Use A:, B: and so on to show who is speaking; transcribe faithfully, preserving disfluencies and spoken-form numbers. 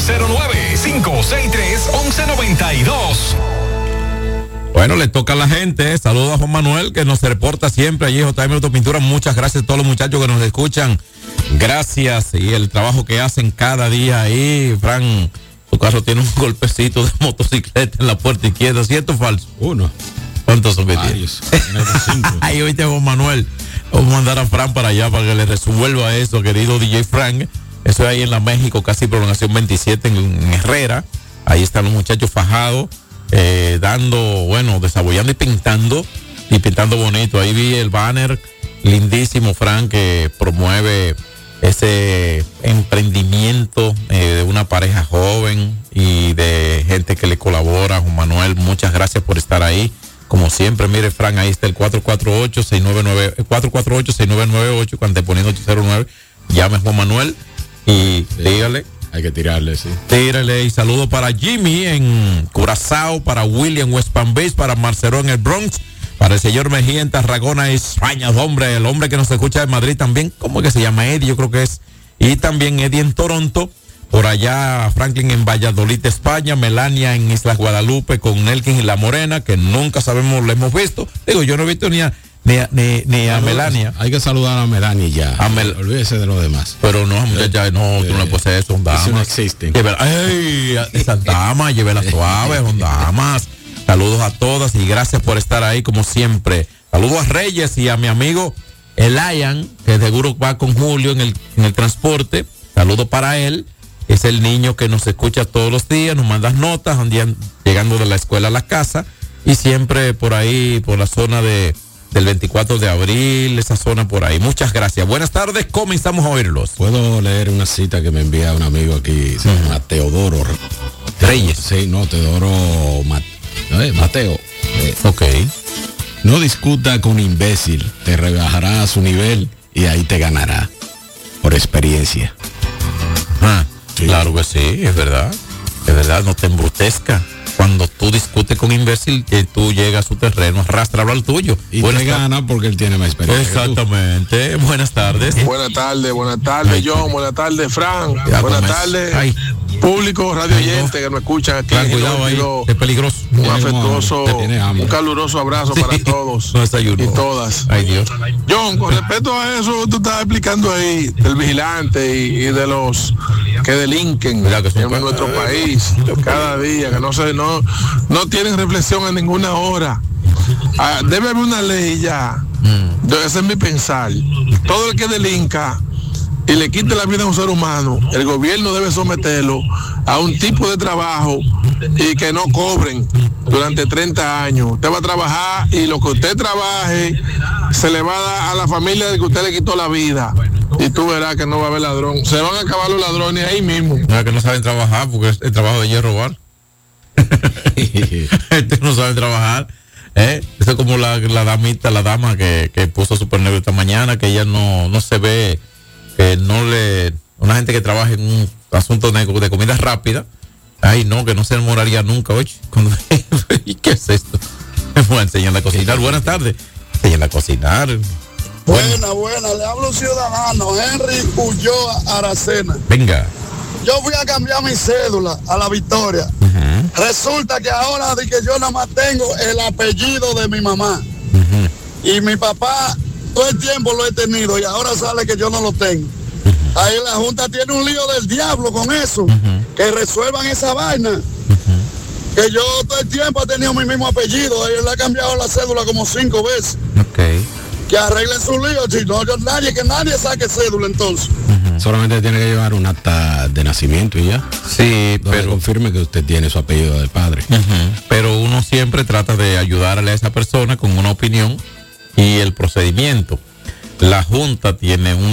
A: cero nueve, cinco seis tres, once noventa y dos.
B: Bueno, le toca a la gente. Saludos a Juan Manuel, que nos reporta siempre allí, J M Autopintura. Muchas gracias a todos los muchachos que nos escuchan. Gracias. Y el trabajo que hacen cada día ahí. Fran, tu carro tiene un golpecito de motocicleta en la puerta izquierda. ¿Cierto o falso?
C: Uno.
B: ¿Cuántos son? Varios. Ahí oíste, Juan Manuel. Vamos a mandar a Fran para allá para que le resuelva eso, querido D J Frank. Eso es ahí en la México, casi prolongación veintisiete en, en Herrera. Ahí están los muchachos fajados. Eh, dando, bueno, desabollando y pintando, y pintando bonito. Ahí vi el banner lindísimo, Frank, que promueve ese emprendimiento eh, de una pareja joven y de gente que le colabora. Juan Manuel, muchas gracias por estar ahí. Como siempre, mire, Frank, ahí está el cuatro cuatro ocho, seis nueve nueve, cuatro cuatro ocho, seis nueve nueve ocho, cuando te poniendo ocho cero nueve, llame a Juan Manuel y sí, dígale.
C: Hay que tirarle, sí.
B: Tírale. Y saludo para Jimmy en Curazao, para William West Palm Beach, para Marcelo en el Bronx, para el señor Mejía en Tarragona, España, hombre, el hombre que nos escucha de Madrid también. ¿Cómo es que se llama? Eddie, yo creo que es. Y también Eddie en Toronto, por allá Franklin en Valladolid, España, Melania en Islas Guadalupe, con Nelkin y La Morena, que nunca sabemos, lo hemos visto. Digo, yo no he visto ni a... Ni a, ni, ni a Melania.
C: Hay que saludar a Melania ya.
B: A Mel-
C: Olvídese de lo demás.
B: Pero no, muchacha, no,
C: eh,
B: tú no le puedes hacer eso, son damas.
C: Eso no existe.
B: Ay, esas damas, llévelas suaves, son damas. Saludos a todas y gracias por estar ahí como siempre. Saludos a Reyes y a mi amigo Elian, que seguro va con Julio en el, en el transporte. Saludos para él. Es el niño que nos escucha todos los días, nos manda notas, andan llegando de la escuela a la casa y siempre por ahí, por la zona de del veinticuatro de abril, esa zona por ahí. Muchas gracias. Buenas tardes, comenzamos a oírlos.
C: Puedo leer una cita que me envía un amigo aquí, se llama uh-huh. Teodoro
B: Reyes.
C: Sí, no, Teodoro Mat- eh, Mateo. Eh,
B: ok.
C: No discuta con un imbécil, te rebajará a su nivel y ahí te ganará. Por experiencia.
B: Ah, sí. Claro que sí, es verdad. Es verdad, no te embrutezca. Cuando tú discutes con imbécil, que tú llegas a su terreno, arrastrarlo al tuyo.
C: Y buenas te gana tar- porque él tiene más experiencia.
B: Exactamente. Buenas tardes.
D: Buenas tardes, buenas tardes, Ay, John. Buenas tardes, Fran. Buenas tardes, Ay. público, radio Ay, oyente no. que nos escuchan aquí.
B: Fran, cuidado ahí, es peligroso.
D: Un afectuoso, un caluroso abrazo sí. para todos
B: no
D: y todas.
B: Ay, Dios.
D: John, con respecto a eso, tú estabas explicando ahí del vigilante y, y de los que delinquen que en pa- nuestro eh, país cada día, que no se no no tienen reflexión en ninguna hora. Ah, debe haber una ley ya. Mm. Ese es mi pensar. Todo el que delinca y le quite la vida a un ser humano, el gobierno debe someterlo a un tipo de trabajo y que no cobren durante treinta años. Usted va a trabajar y lo que usted trabaje se le va a dar a la familia de que usted le quitó la vida. Y tú verás que no va a haber ladrón. Se van a acabar los ladrones ahí mismo.
B: No es que no saben trabajar, porque el trabajo de ellos es robar. Este no sabe trabajar. ¿eh? Eso es como la, la damita, la dama que, que puso Super Negro esta mañana, que ella no, no se ve, que no le... Una gente que trabaja en un asunto de, de comida rápida. Ay, no, que no se demoraría nunca. Oye, cuando, ¿qué es esto? Me voy a enseñar a cocinar. Buenas tardes. Enseñar a cocinar.
E: Buena, buena, le hablo ciudadano, Henry Ulloa Aracena.
B: Venga.
E: Yo fui a cambiar mi cédula a La Victoria. Uh-huh. Resulta que ahora de que yo nada más tengo el apellido de mi mamá. Uh-huh. Y mi papá todo el tiempo lo he tenido y ahora sale que yo no lo tengo. Uh-huh. Ahí la Junta tiene un lío del diablo con eso. Uh-huh. Que resuelvan esa vaina. Uh-huh. Que yo todo el tiempo he tenido mi mismo apellido. Él le ha cambiado la cédula como cinco veces.
B: Okay.
E: Que arreglen su lío, si no, yo, nadie, que nadie saque cédula entonces.
C: Uh-huh. Solamente tiene que llevar un acta de nacimiento y ya.
B: Sí,
C: donde pero confirme que usted tiene su apellido del padre.
B: Uh-huh. Pero uno siempre trata de ayudarle a esa persona con una opinión y el procedimiento. La Junta tiene un